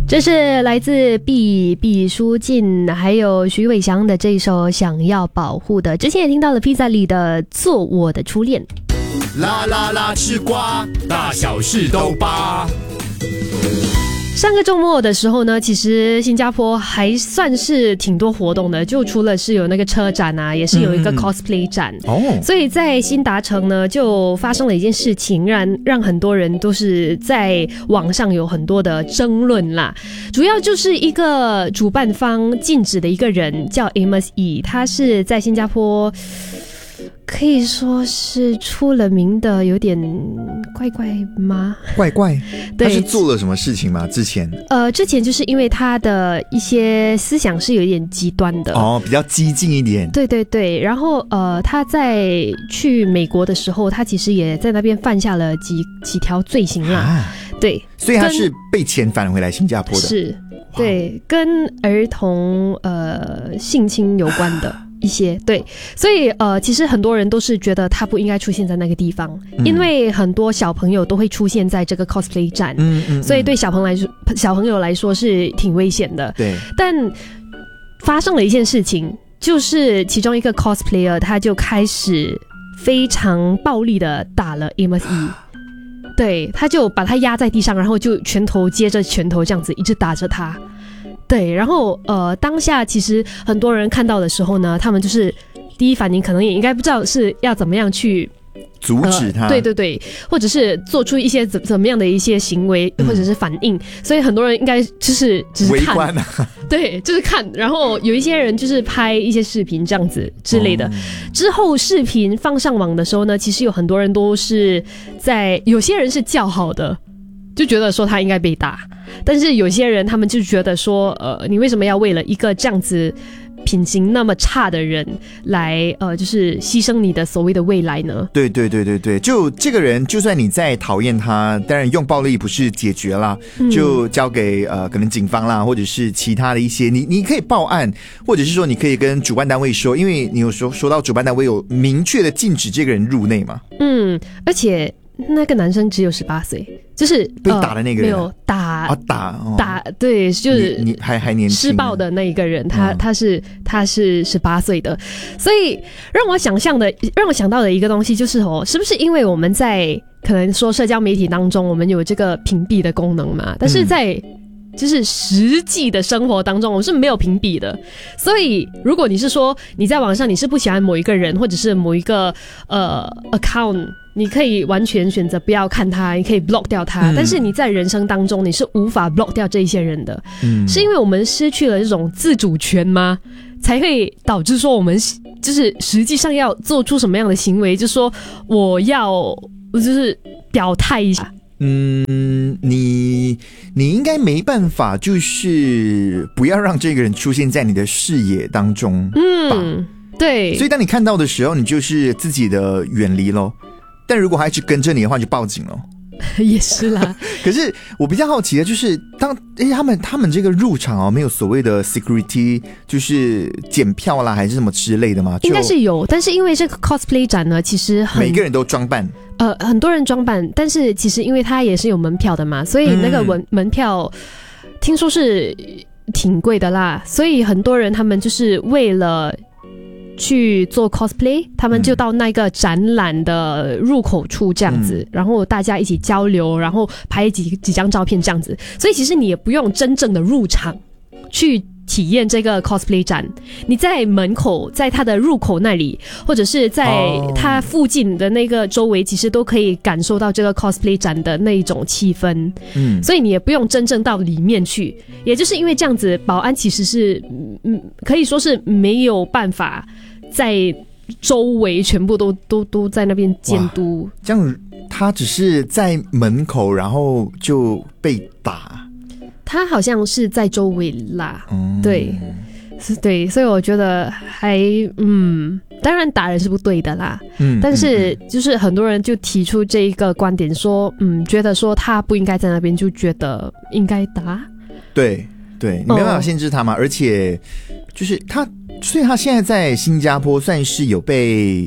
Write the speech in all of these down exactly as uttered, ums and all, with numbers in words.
这是来自毕毕书尽还有徐伟翔的这首《想要保护的》。之前也听到了披萨里的《做我的初恋》。 啦啦啦吃瓜，大小事都扒。 上个周末的时候呢，其实新加坡还算是挺多活动的，就除了是有那个车展啊，也是有一个 cosplay 展、嗯哦、所以在新达城呢就发生了一件事情，让让很多人都是在网上有很多的争论啦。主要就是一个主办方禁止的一个人叫 Amos E， 他是在新加坡可以说是出了名的有点怪怪吗？ 怪怪？ 对， 他是做了什么事情吗？之前？ 呃，之前就是因为他的一些思想是有点极端的哦，比较激进一点。 对对对，然后呃，他在去美国的时候，他其实也在那边犯下了几几条罪行啦、啊。对， 所以他是被遣返回来新加坡的。 是，对，跟儿童呃性侵有关的。一些对，所以呃，其实很多人都是觉得他不应该出现在那个地方，嗯、因为很多小朋友都会出现在这个 cosplay 站，嗯嗯嗯，所以对小朋友来说，小朋友来说是挺危险的。对，但发生了一件事情，就是其中一个 cosplayer 他就开始非常暴力的打了 Amos E。对，他就把他压在地上，然后就拳头接着拳头这样子一直打着他。对，然后呃，当下其实很多人看到的时候呢，他们就是第一反应可能也应该不知道是要怎么样去阻止他、呃， 对对对，或者是做出一些怎怎么样的一些行为或者是反应，嗯、所以很多人应该就是只是看，围观啊、对，就是看，然后有一些人就是拍一些视频这样子之类的。哦、之后视频放上网的时候呢，其实有很多人都是在，有些人是叫好的。就觉得说他应该被打，但是有些人他们就觉得说，呃，你为什么要为了一个这样子品行那么差的人来，呃，就是牺牲你的所谓的未来呢？ 对对对对对，就这个人，就算你再讨厌他，当然用暴力不是解决啦，嗯、就交给呃可能警方啦，或者是其他的一些，你你可以报案，或者是说你可以跟主办单位说，因为你有说说到主办单位有明确的禁止这个人入内嘛。 嗯，而且那个男生只有十八岁，就是被打的那个人、 呃、没有打啊打、哦、 打，对，就是你, 你还还年轻， 施暴的那一个人，他、嗯、他是他是十八岁的，所以让我想象的，让我想到的一个东西就是哦，是不是因为我们在可能说社交媒体当中，我们有这个屏蔽的功能嘛？但是在、嗯就是实际的生活当中我是没有屏蔽的，所以如果你是说你在网上你是不喜欢某一个人或者是某一个呃 account， 你可以完全选择不要看他，你可以 block 掉他、嗯、但是你在人生当中你是无法 block 掉这一些人的、嗯、是因为我们失去了这种自主权吗？才会导致说我们就是实际上要做出什么样的行为，就是说我要我就是表态一下。 嗯，你你应该没办法，就是不要让这个人出现在你的视野当中，嗯， 对。 所以当你看到的时候，你就是自己的远离咯。但如果他一直跟着你的话，就报警咯。 也是啦。 可是我比较好奇的就是，当诶他们他们这个入场哦，没有所谓的 security， 就是检票啦，还是什么之类的吗？ 应该是有，但是因为这个 cosplay 展呢，其实很每个人都装扮。 呃，很多人装扮，但是其实因为它也是有门票的嘛，所以那个门、嗯、门票听说是挺贵的啦，所以很多人他们就是为了去做 cosplay， 他们就到那个展览的入口处这样子、嗯、然后大家一起交流，然后拍几几张照片这样子，所以其实你也不用真正的入场去体验这个 cosplay 展，你在门口，在它的入口那里，或者是在它附近的那个周围，其实都可以感受到这个 cosplay 展的那一种气氛。嗯，所以你也不用真正到里面去。也就是因为这样子，保安其实是嗯，可以说是没有办法在周围全部都都都在那边监督。 这样他只是在门口，然后就被打。 他好像是在周围啦，嗯、对，是对，所以我觉得还嗯，当然打人是不对的啦，嗯，但是就是很多人就提出这一个观点说，嗯，觉得说他不应该在那边，就觉得应该打， 对对，你没办法限制他嘛，哦、而且就是他，所以他现在在新加坡算是有被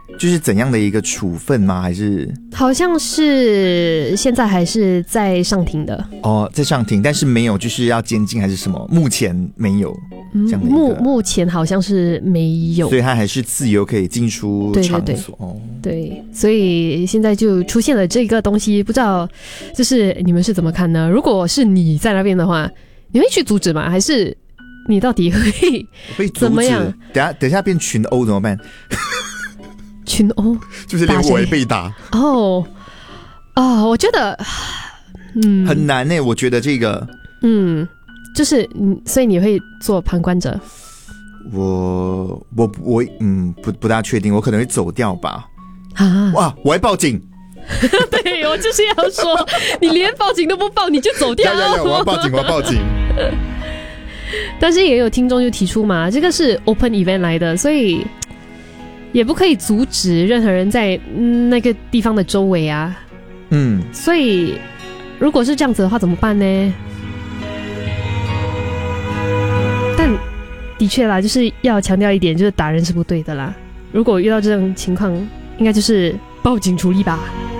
就是怎样的一个处分吗？还是好像是现在还是在上庭的哦，在上庭，但是没有就是要监禁还是什么？目前没有这样的一个、 嗯、目目前好像是没有， 所以他还是自由可以进出场所。 对对对、 哦、 对，所以现在就出现了这个东西，不知道就是你们是怎么看呢？如果是你在那边的话，你会去阻止吗？还是你到底会会阻止怎么样？ 等下等下变群殴怎么办？ 群殴就是连我也被打哦哦，我觉得嗯很难呢、欸。我觉得这个嗯，就是嗯，所以你会做旁观者？ 我我我嗯不不大确定，我可能会走掉吧。 啊！ 哇，我会报警。 对，我就是要说，你连报警都不报，你就走掉。 呀呀呀！我要报警，我要报警。 但是也有听众就提出嘛，这个是 open event 来的，所以也不可以阻止任何人在、嗯、那个地方的周围啊。 嗯， 所以如果是这样子的话，怎么办呢？但的确啦，就是要强调一点，就是打人是不对的啦。如果遇到这种情况，应该就是报警处理吧。